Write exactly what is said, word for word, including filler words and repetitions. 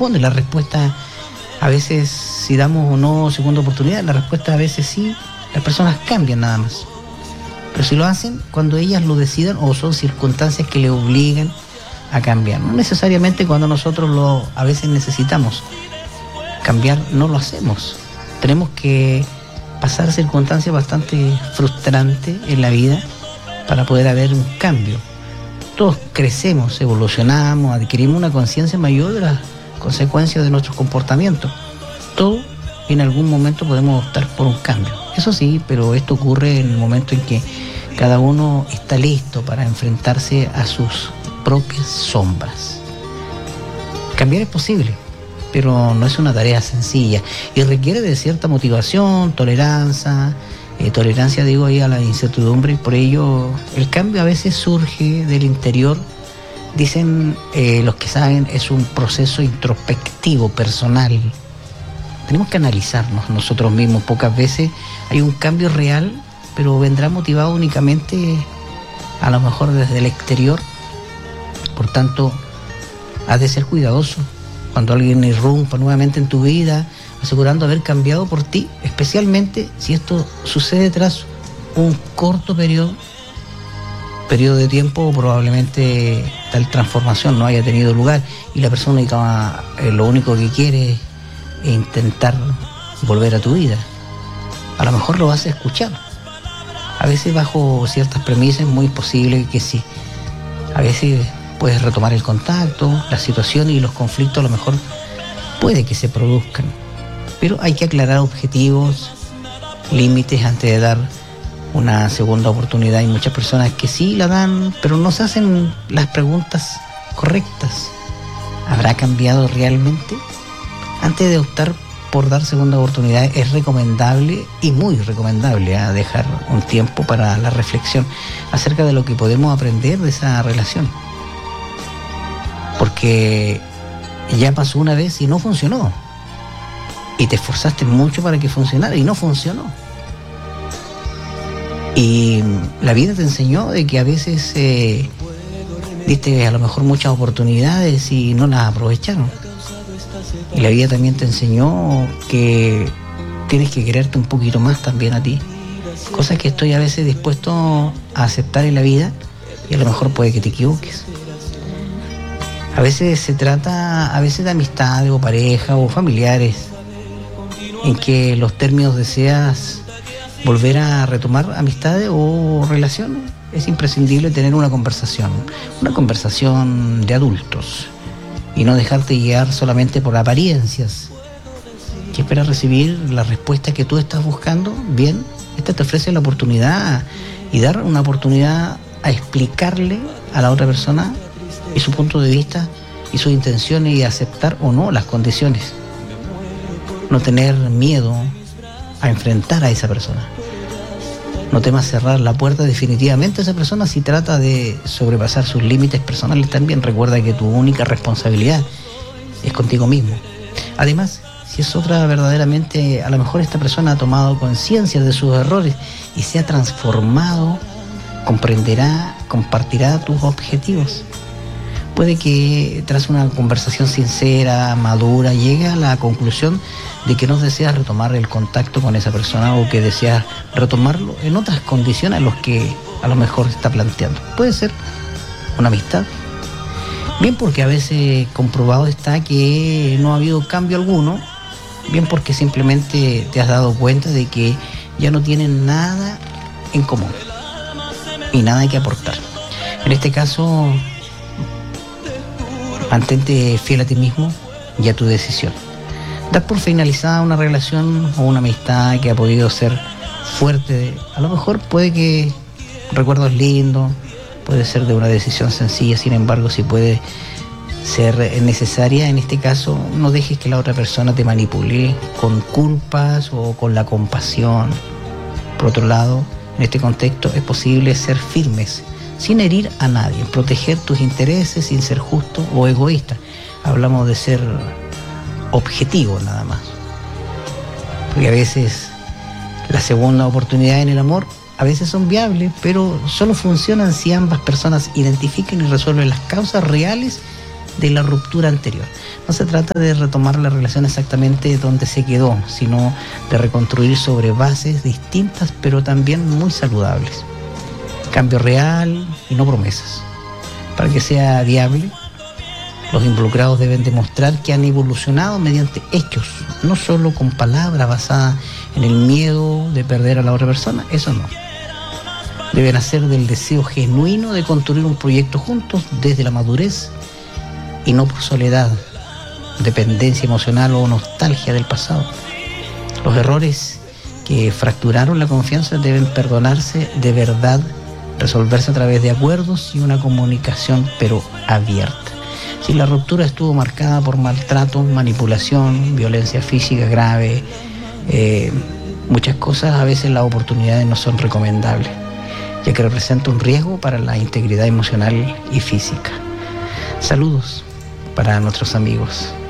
corresponde. La respuesta, a veces, si damos o no segunda oportunidad, la respuesta a veces sí, las personas cambian nada más. Pero si lo hacen cuando ellas lo decidan o son circunstancias que le obligan a cambiar. No necesariamente cuando nosotros lo a veces necesitamos cambiar, no lo hacemos. Tenemos que pasar circunstancias bastante frustrantes en la vida para poder haber un cambio. Todos crecemos, evolucionamos, adquirimos una conciencia mayor de las consecuencias de nuestros comportamientos. Todos en algún momento podemos optar por un cambio. Eso sí, pero esto ocurre en el momento en que cada uno está listo para enfrentarse a sus propias sombras. Cambiar es posible, pero no es una tarea sencilla y requiere de cierta motivación, tolerancia, eh, tolerancia digo ahí a la incertidumbre. Por ello el cambio a veces surge del interior. Dicen eh, los que saben, es un proceso introspectivo, personal. Tenemos que analizarnos nosotros mismos. Pocas veces hay un cambio real, pero vendrá motivado únicamente a lo mejor desde el exterior. Por tanto, has de ser cuidadoso cuando alguien irrumpa nuevamente en tu vida, asegurando haber cambiado por ti, especialmente si esto sucede tras un corto periodo, periodo de tiempo, probablemente tal transformación no haya tenido lugar y la persona eh, lo único que quiere es intentar volver a tu vida. A lo mejor lo vas a escuchar. A veces bajo ciertas premisas es muy posible que sí. A veces puedes retomar el contacto, la situación y los conflictos a lo mejor puede que se produzcan. Pero hay que aclarar objetivos, límites antes de dar una segunda oportunidad. Hay muchas personas que sí la dan, pero no se hacen las preguntas correctas. ¿Habrá cambiado realmente? Antes de optar por dar segunda oportunidad es recomendable y muy recomendable ¿eh? dejar un tiempo para la reflexión acerca de lo que podemos aprender de esa relación. Porque ya pasó una vez y no funcionó. Y te esforzaste mucho para que funcionara y no funcionó. Y la vida te enseñó de que a veces eh, diste a lo mejor muchas oportunidades y no las aprovecharon. Y la vida también te enseñó que tienes que quererte un poquito más también a ti. Cosas que estoy a veces dispuesto a aceptar en la vida y a lo mejor puede que te equivoques. A veces se trata, a veces de amistades o pareja o familiares, en que los términos deseas volver a retomar amistades o relaciones. Es imprescindible tener una conversación, una conversación de adultos y no dejarte guiar solamente por apariencias. Que esperas recibir la respuesta que tú estás buscando, bien, esta te ofrece la oportunidad y dar una oportunidad a explicarle a la otra persona y su punto de vista y sus intenciones y aceptar o no las condiciones. No tener miedo a enfrentar a esa persona. No temas cerrar la puerta definitivamente a esa persona si trata de sobrepasar sus límites personales también. Recuerda que tu única responsabilidad es contigo mismo. Además, si es otra verdaderamente, a lo mejor esta persona ha tomado conciencia de sus errores y se ha transformado, comprenderá, compartirá tus objetivos. Puede que tras una conversación sincera, madura, llegue a la conclusión de que no deseas retomar el contacto con esa persona o que deseas retomarlo en otras condiciones a las que a lo mejor está planteando. Puede ser una amistad. Bien porque a veces comprobado está que no ha habido cambio alguno. Bien porque simplemente te has dado cuenta de que ya no tienen nada en común y nada que aportar. En este caso, mantente fiel a ti mismo y a tu decisión. Dar por finalizada una relación o una amistad que ha podido ser fuerte, a lo mejor puede que recuerdos lindos, puede ser de una decisión sencilla, sin embargo, si puede ser necesaria, en este caso, no dejes que la otra persona te manipule con culpas o con la compasión. Por otro lado, en este contexto es posible ser firmes, sin herir a nadie, proteger tus intereses sin ser justo o egoísta. Hablamos de ser objetivo nada más. Porque a veces las segundas oportunidades en el amor a veces son viables, pero solo funcionan si ambas personas identifican y resuelven las causas reales de la ruptura anterior. No se trata de retomar la relación exactamente donde se quedó, sino de reconstruir sobre bases distintas, pero también muy saludables. Cambio real y no promesas. Para que sea viable, los involucrados deben demostrar que han evolucionado mediante hechos, no solo con palabras basadas en el miedo de perder a la otra persona, eso no. Deben hacer del deseo genuino de construir un proyecto juntos desde la madurez y no por soledad, dependencia emocional o nostalgia del pasado. Los errores que fracturaron la confianza deben perdonarse de verdad, resolverse a través de acuerdos y una comunicación pero abierta. Si la ruptura estuvo marcada por maltrato, manipulación, violencia física grave, eh, muchas cosas, a veces las oportunidades no son recomendables, ya que representa un riesgo para la integridad emocional y física. Saludos para nuestros amigos.